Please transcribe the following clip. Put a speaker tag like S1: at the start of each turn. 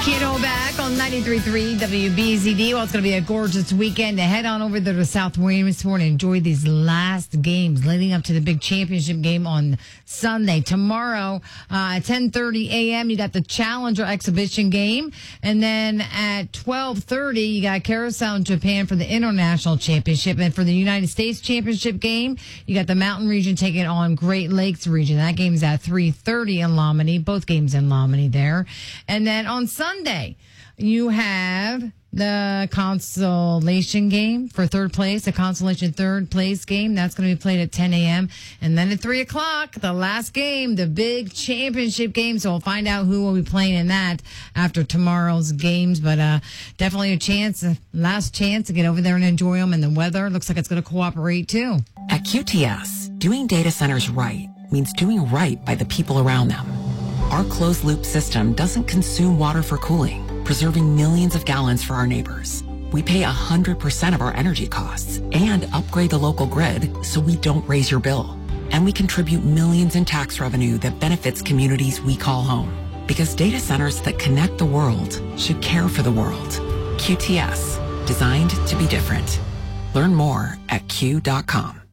S1: Kiddo back on 93.3 WBZD. Well, it's going to be a gorgeous weekend. Head on over there to South Williamsport and enjoy these last games leading up to the big championship game on Sunday. Tomorrow at 10:30 a.m., you got the Challenger exhibition game. And then at 12:30, you got Carousel in Japan for the International Championship. And for the United States Championship game, you got the Mountain Region taking on Great Lakes Region. That game's at 3:30 in Lomini. Both games in Lomini there. And then on Sunday, you have the consolation game for third place, the consolation third place game. That's going to be played at 10 a.m. And then at 3 o'clock, the last game, the big championship game. So we'll find out who will be playing in that after tomorrow's games. But definitely a last chance to get over there and enjoy them. And the weather looks like it's going to cooperate too.
S2: At QTS, doing data centers right means doing right by the people around them. Our closed-loop system doesn't consume water for cooling, preserving millions of gallons for our neighbors. We pay 100% of our energy costs and upgrade the local grid so we don't raise your bill. And we contribute millions in tax revenue that benefits communities we call home. Because data centers that connect the world should care for the world. QTS, designed to be different. Learn more at Q.com.